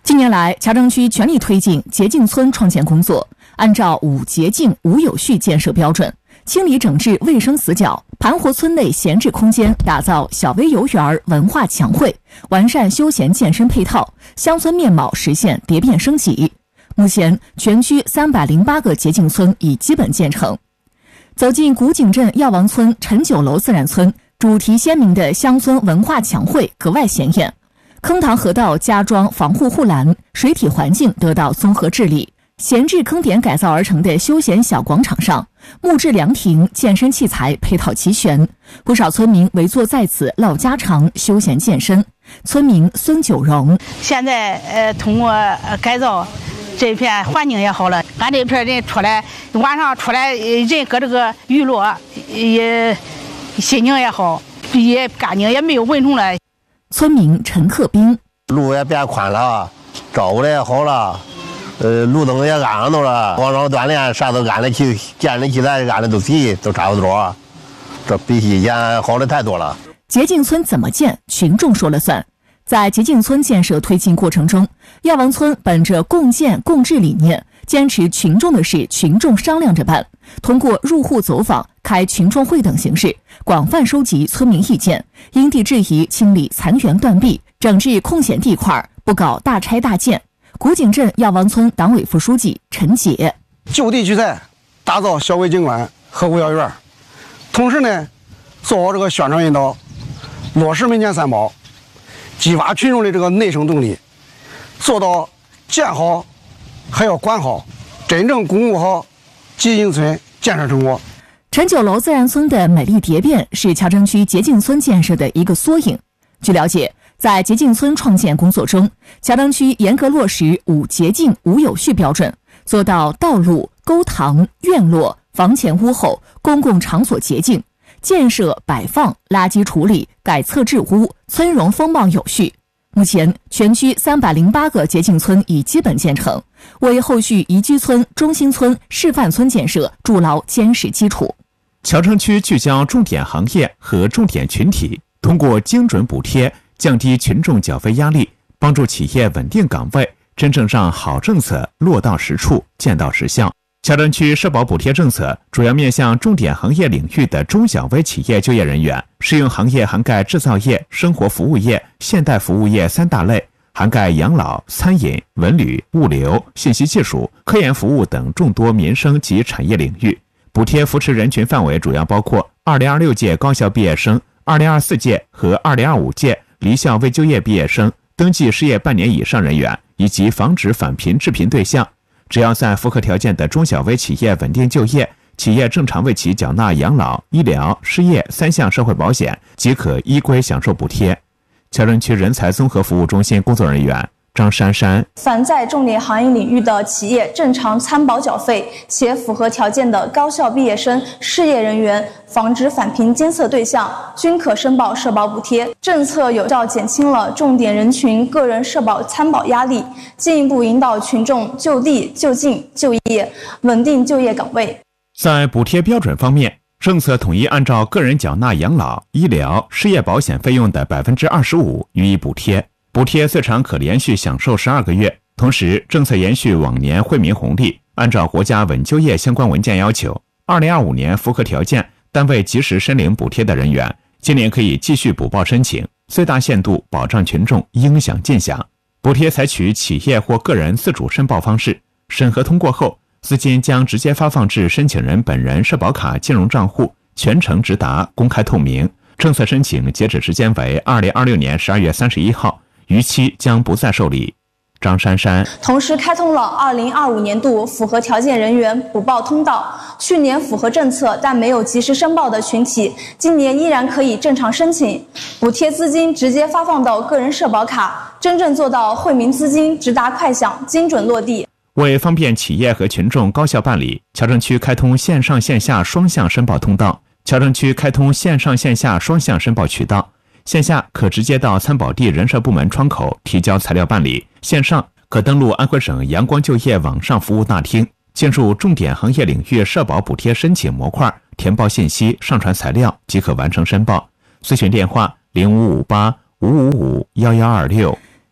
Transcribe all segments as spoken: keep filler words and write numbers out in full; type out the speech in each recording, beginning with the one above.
近年来，乔城区全力推进洁净村创建工作，按照五洁净五有序建设标准，清理整治卫生死角，盘活村内闲置空间，打造小微游园文化强汇，完善休闲健身配套，乡村面貌实现蝶变升级。目前，全区三百零八个洁净村已基本建成。走进古井镇药王村陈九楼自然村，主题鲜明的乡村文化强汇格外显眼。坑塘河道加装防护护栏，水体环境得到综合治理。闲置坑点改造而成的休闲小广场上，木质凉亭、健身器材配套齐全，不少村民围坐在此唠家常、休闲健身。村民孙九荣： 现在呃，通过改造，这片环境也好了，俺这片人出来，晚上出来人搁这个娱乐，也心情也好，也干净，也没有蚊虫了。 村民陈克兵： 路也变宽了，照顾的也好了，呃，路灯也安上头了，广场锻炼啥都安的起，健身器材安的都齐，都差不多，这比以前好的太多了。 洁净村怎么建，群众说了算。在洁净村建设推进过程中，药王村本着共建共治理念，坚持群众的事群众商量着办，通过入户走访、开群众会等形式，广泛收集村民意见，因地制宜清理残垣断壁，整治空闲地块，不搞大拆大建。古井镇药王村党委副书记陈杰： 就地取材，打造小微景观和物药园，同时呢，做好这个宣传引导，落实民间三保，激发群众的这个内生动力，做到建好还要管好，真正巩固好洁净村建设成果。 陈九楼自然村的美丽蝶变是乔城区洁净村建设的一个缩影。据了解，在洁净村创建工作中，乔城区严格落实五洁净五有序标准，做到道路、沟塘、院落、房前屋后、公共场所洁净，建设、摆放、垃圾处理、改厕治污，村容风貌有序。目前，全区三百零八个洁净村已基本建成，为后续宜居村、中心村、示范村建设筑牢坚实基础。 乔城区聚焦重点行业和重点群体，通过精准补贴，降低群众缴费压力，帮助企业稳定岗位，真正让好政策落到实处、见到实效。乔城区社保补贴政策主要面向重点行业领域的中小微企业就业人员，适用行业涵盖制造业、生活服务业、现代服务业三大类，涵盖养老、餐饮、文旅、物流、信息技术、科研服务等众多民生及产业领域。补贴扶持人群范围主要包括二零二六届高校毕业生、二零二四届和二零二五届离校未就业毕业生、登记失业半年以上人员以及防止返贫致贫对象。只要在符合条件的中小微企业稳定就业，企业正常为其缴纳养老、医疗、失业三项社会保险，即可依规享受补贴。乔城区人才综合服务中心工作人员张珊珊： 凡在重点行业领域的企业正常参保缴费且符合条件的高校毕业生、失业人员、防止返贫监测对象，均可申报社保补贴。政策有效减轻了重点人群个人社保参保压力，进一步引导群众就地、就近、就业，稳定就业岗位。 在补贴标准方面，政策统一按照个人缴纳养老、医疗、失业保险费用的百分之二十五予以补贴。补贴最长可连续享受十二个月，同时政策延续往年惠民红利，按照国家稳就业相关文件要求，二零二五年符合条件但未及时申领补贴的人员，今年可以继续补报申请，最大限度保障群众应享尽享。补贴采取企业或个人自主申报方式，审核通过后，资金将直接发放至申请人本人社保卡金融账户，全程直达，公开透明。政策申请截止时间为二零二六年十二月三十一号。逾期将不再受理。张珊珊同时开通了二零二五年度符合条件人员补报通道，去年符合政策但没有及时申报的群体，今年依然可以正常申请，补贴资金直接发放到个人社保卡，真正做到惠民资金直达快享，精准落地。 为方便企业和群众高效办理，乔城区开通线上线下双向申报通道。乔城区开通线上线下双向申报渠道，线下可直接到参保地人社部门窗口提交材料办理，线上可登录安徽省阳光就业网上服务大厅，进入重点行业领域社保补贴申请模块，填报信息，上传材料即可完成申报。咨询电话零五五八五五五幺幺二六。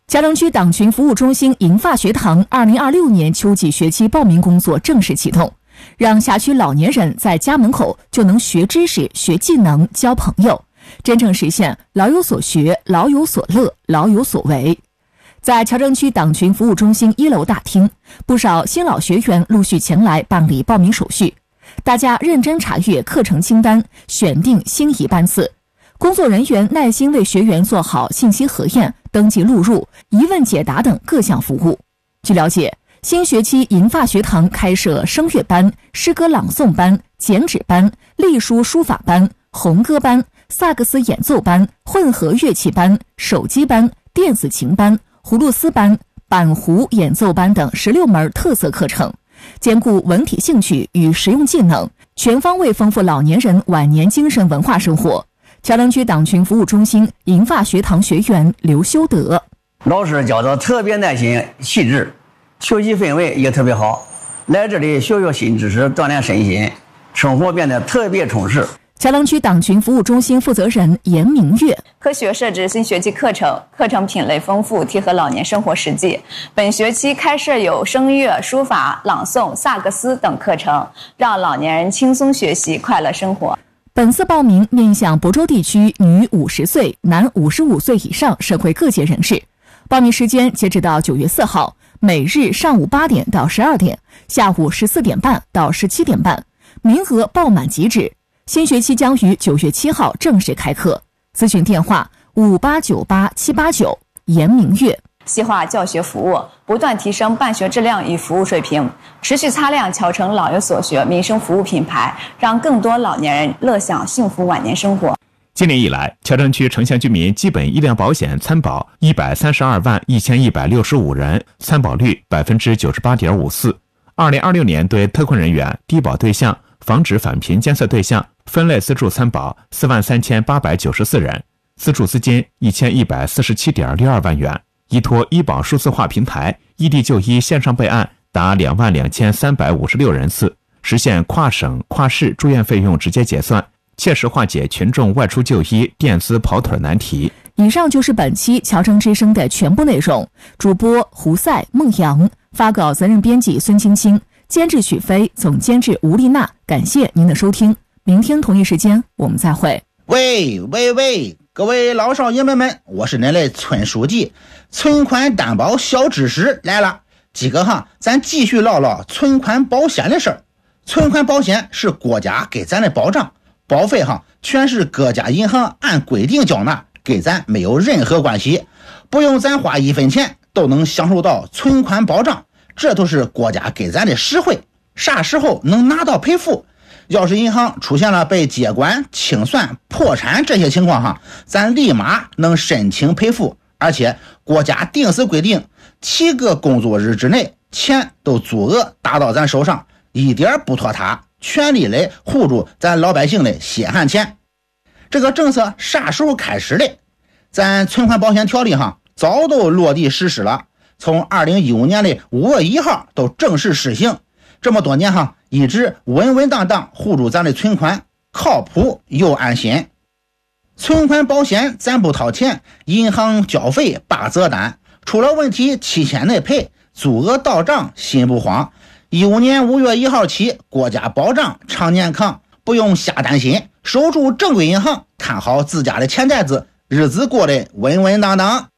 桥城区党群服务中心银发学堂二零二六年秋季学期报名工作正式启动，让辖区老年人在家门口就能学知识、学技能、交朋友，真正实现老有所学、老有所乐、老有所为。在桥城区党群服务中心一楼大厅，不少新老学员陆续前来办理报名手续，大家认真查阅课程清单，选定心仪班次。工作人员耐心为学员做好信息核验、登记录入、疑问解答等各项服务。据了解，新学期银发学堂开设声乐班、诗歌朗诵班、剪纸班、隶书书法班、红歌班、萨克斯演奏班、混合乐器班、手机班、电子琴班、葫芦丝班、板胡演奏班等十六门特色课程，兼顾文体兴趣与实用技能，全方位丰富老年人晚年精神文化生活。桥城区党群服务中心银发学堂学员刘修德： 老师教的特别耐心细致，学习氛围也特别好，来这里学学新知识，锻炼身心，生活变得特别充实。 桥城区党群服务中心负责人严明月： 科学设置新学期课程，课程品类丰富，贴合老年生活实际。本学期开设有声乐、书法、朗诵、萨克斯等课程，让老年人轻松学习，快乐生活。 本次报名面向亳州地区女五十岁、男五十五岁以上社会各界人士。报名时间截止到九月四号，每日上午八点到十二点，下午十四点半到十七点半，名额爆满即止。新学期将于九月七号正式开课。咨询电话五八九八七八九。严明月： 细化教学服务，不断提升办学质量与服务水平，持续擦亮桥城老有所学民生服务品牌，让更多老年人乐享幸福晚年生活。 今年以来，桥城区城乡居民基本医疗保险参保一百三十二万一千一百六十五人，参保率百分之九十八点五四。二零二六年对特困人员、低保对象、防止返贫监测对象分类资助参保四万三千八百九十四人，资助资金一千一百四十七点六二万元。依托医保数字化平台，异地就医线上备案达两万两千三百五十六人次，实现跨省跨市住院费用直接结算，切实化解群众外出就医垫资跑腿难题。 以上就是本期桥城之声的全部内容。主播胡赛、孟阳，发稿责任编辑孙青青，监制许飞，总监制吴丽娜。感谢您的收听，明天同一时间我们再会。 喂喂喂，各位老少爷们们，我是您的村书记，存款担保小知识来了。今个哈，咱继续唠唠存款保险的事儿。存款保险是国家给咱的保障，保费哈全是各家银行按规定缴纳，跟咱没有任何关系，不用咱花一分钱都能享受到存款保障，这都是国家给咱的实惠。啥时候能拿到赔付？要是银行出现了被接管、清算、破产这些情况哈，咱立马能申请赔付，而且国家定时规定七个工作日之内钱都足额打到咱手上，一点不拖沓，全力来护住咱老百姓的血汗钱。这个政策啥时候开始的？咱存款保险条例哈早都落地实施了，从二零一五年的五月一号都正式施行。这么多年哈，一直稳稳当当护住咱的存款，靠谱又安心。存款保险咱不掏钱，银行交费八折单，出了问题七天内赔，足额到账心不慌。一五年五月一号起，国家保障常年康，不用瞎担心，守住正规银行，看好自家的钱袋子，日子过得稳稳当当。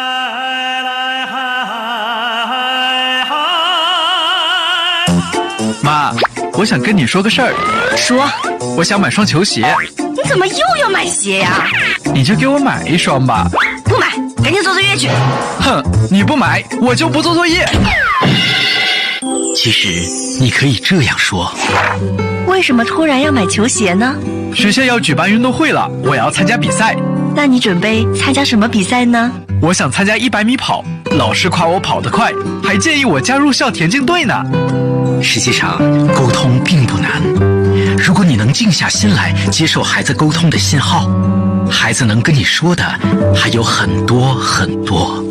妈，我想跟你说个事儿。 说， 我想买双球鞋。 你怎么又要买鞋呀？ 你就给我买一双吧。 不买，赶紧做作业去。 哼，你不买，我就不做作业。 其实你可以这样说， 为什么突然要买球鞋呢？ 学校要举办运动会了，我要参加比赛。 那你准备参加什么比赛呢？ 我想参加一百米跑，老师夸我跑得快，还建议我加入校田径队呢。 实际上，沟通并不难。如果你能静下心来接受孩子沟通的信号，孩子能跟你说的还有很多很多。